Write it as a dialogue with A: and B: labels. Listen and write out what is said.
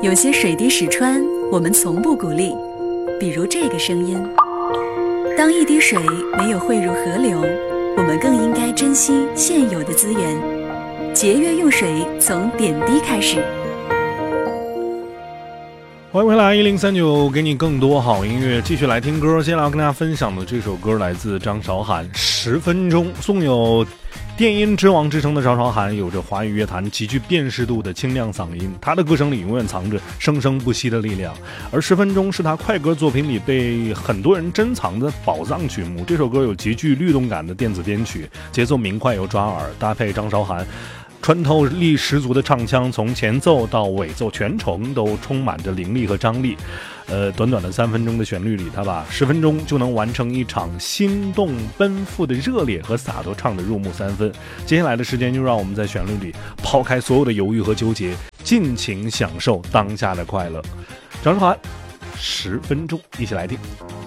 A: 有些水滴石穿，我们从不鼓励，比如这个声音。当一滴水没有汇入河流，我们更应该珍惜现有的资源，节约用水从点滴开始。
B: 欢迎回来1039，给你更多好音乐，继续来听歌。接下来要跟大家分享的这首歌来自张韶涵，10分钟。送有电音之王之称的张韶涵，有着华语乐坛极具辨识度的清亮嗓音，她的歌声里永远藏着生生不息的力量。而10分钟是她快歌作品里被很多人珍藏的宝藏曲目。这首歌有极具律动感的电子编曲，节奏明快又抓耳，搭配张韶涵穿透力十足的唱腔，从前奏到尾奏全程都充满着凌厉和张力。短短的3分钟的旋律里，他把10分钟就能完成一场心动奔赴的热烈和洒脱唱得入木3分。接下来的时间就让我们在旋律里抛开所有的犹豫和纠结，尽情享受当下的快乐。张韶涵10分钟，一起来听。